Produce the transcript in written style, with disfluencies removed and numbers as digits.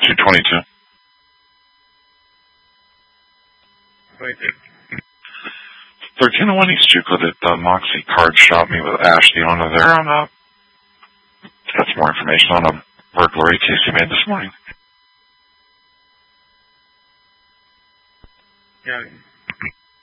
222. 1301 East Juco, that Moxie card shot me with Ash. Do you want to know there on got some more information on a burglary case he made this morning. Yeah.